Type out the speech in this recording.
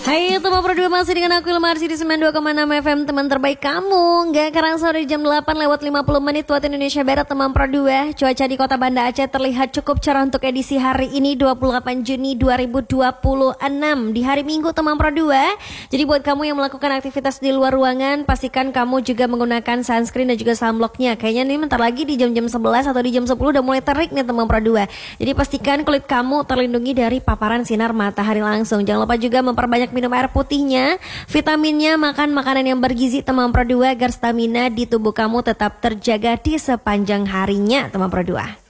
Hai teman Pro 2, masih dengan aku Ilmarsi di 92,6 FM, teman terbaik kamu. Gak kerasa sore jam 8 lewat 50 menit waktu Indonesia Barat, teman Pro 2. Cuaca di kota Banda Aceh terlihat cukup cerah untuk edisi hari ini 28 Juni 2026 di hari Minggu, teman Pro 2. Jadi buat kamu yang melakukan aktivitas di luar ruangan, pastikan kamu juga menggunakan sunscreen dan juga sunblocknya. Kayaknya nih bentar lagi di jam-jam 11 atau di jam 10 udah mulai terik nih teman Pro 2. Jadi pastikan kulit kamu terlindungi dari paparan sinar matahari langsung. Jangan lupa juga memperbanyak minum air putihnya, vitaminnya, makan makanan yang bergizi teman Pro 2 agar stamina di tubuh kamu tetap terjaga di sepanjang harinya teman Pro 2.